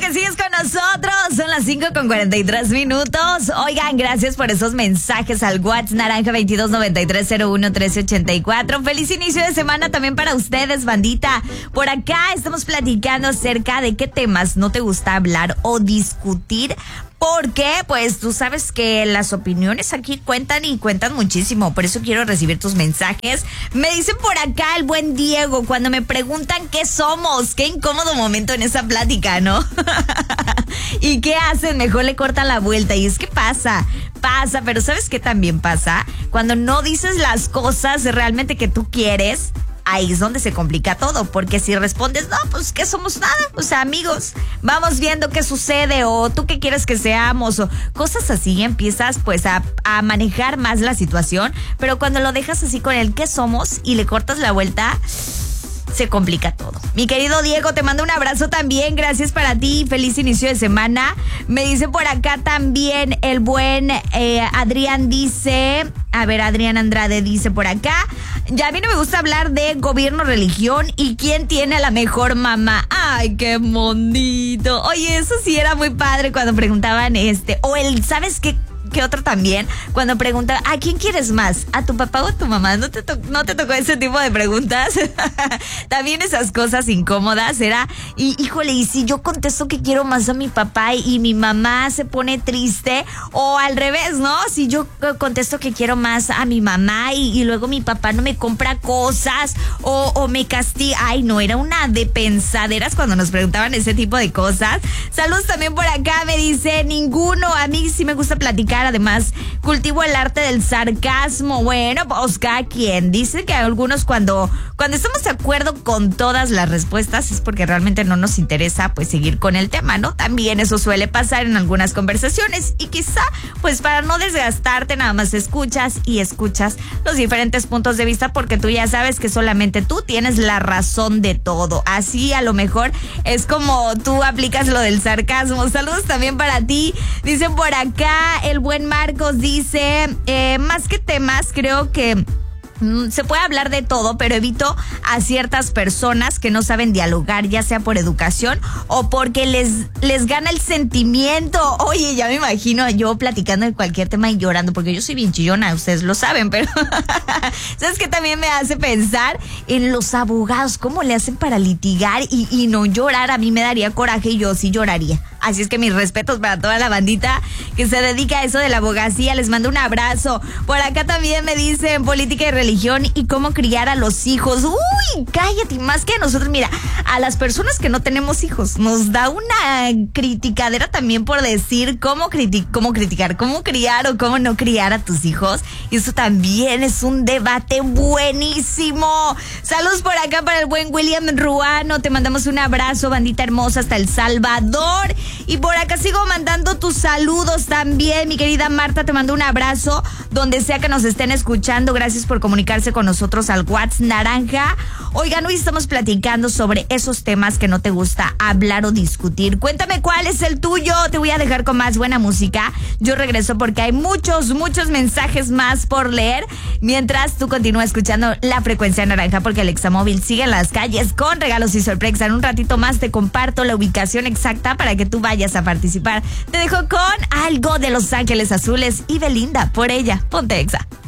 que sigues con nosotros. Son las 5:43. Oigan, gracias por esos mensajes al WhatsApp naranja 2293011384. Feliz inicio de semana también para ustedes, bandita. Por acá estamos platicando acerca de qué temas no te gusta hablar o discutir. Porque, pues, tú sabes que las opiniones aquí cuentan y cuentan muchísimo. Por eso quiero recibir tus mensajes. Me dicen por acá el buen Diego, cuando me preguntan qué somos. Qué incómodo momento en esa plática, ¿no? ¿Y qué hacen? Mejor le cortan la vuelta. Y es que pasa, pero ¿sabes qué también pasa? Cuando no dices las cosas realmente que tú quieres, ahí es donde se complica todo, porque si respondes, no, pues que somos nada, o sea, amigos, vamos viendo qué sucede, o tú qué quieres que seamos, o cosas así, empiezas pues a manejar más la situación, pero cuando lo dejas así con el qué somos y le cortas la vuelta, se complica todo. Mi querido Diego, te mando un abrazo también, gracias para ti, feliz inicio de semana. Me dice por acá también el buen Adrián dice, Adrián Andrade dice por acá, ya a mí no me gusta hablar de gobierno, religión y quién tiene a la mejor mamá. Ay, qué bonito. Oye, eso sí era muy padre cuando preguntaban o el, ¿sabes qué otro también? Cuando preguntan, ¿a quién quieres más? ¿A tu papá o a tu mamá? ¿No te tocó ese tipo de preguntas? También esas cosas incómodas era, híjole, y si yo contesto que quiero más a mi papá y mi mamá se pone triste, o al revés, ¿no? Si yo contesto que quiero más a mi mamá y luego mi papá no me compra cosas o me castiga. Ay, no, era una de pensaderas cuando nos preguntaban ese tipo de cosas. Saludos también por acá, me dice, ninguno, a mí sí me gusta platicar. Además, cultivo el arte del sarcasmo. Bueno, pues cada quien. Dice que algunos cuando estamos de acuerdo con todas las respuestas es porque realmente no nos interesa pues seguir con el tema, ¿no? También eso suele pasar en algunas conversaciones y quizá pues para no desgastarte nada más escuchas los diferentes puntos de vista porque tú ya sabes que solamente tú tienes la razón de todo. Así a lo mejor es como tú aplicas lo del sarcasmo. Saludos también para ti. Dicen por acá el buen Marcos dice, más que temas, creo que se puede hablar de todo, pero evito a ciertas personas que no saben dialogar, ya sea por educación o porque les gana el sentimiento. Oye, ya me imagino yo platicando de cualquier tema y llorando, porque yo soy bien chillona, ustedes lo saben, pero ¿sabes qué también me hace pensar en los abogados? ¿Cómo le hacen para litigar y no llorar? A mí me daría coraje y yo sí lloraría. Así es que mis respetos para toda la bandita que se dedica a eso de la abogacía. Les mando un abrazo. Por acá también me dicen política y religión y cómo criar a los hijos. Uy, cállate, más que a nosotros. Mira, a las personas que no tenemos hijos nos da una criticadera también por decir cómo criticar, cómo criar o cómo no criar a tus hijos. Y eso también es un debate buenísimo. Saludos por acá para el buen William Ruano. Te mandamos un abrazo, bandita hermosa, hasta El Salvador. Y por acá sigo mandando tus saludos también, mi querida Marta, te mando un abrazo donde sea que nos estén escuchando. Gracias por comunicarse con nosotros al WhatsApp naranja. Oigan, hoy estamos platicando sobre esos temas que no te gusta hablar o discutir. Cuéntame cuál es el tuyo. Te voy a dejar con más buena música. Yo regreso porque hay muchos mensajes más por leer. Mientras tú continúas escuchando la frecuencia naranja, porque el Examóvil sigue en las calles con regalos y sorpresas. En un ratito más te comparto la ubicación exacta para que tú vayas a participar. Te dejo con algo de Los Ángeles Azules y Belinda. Por ella, ponte Exa.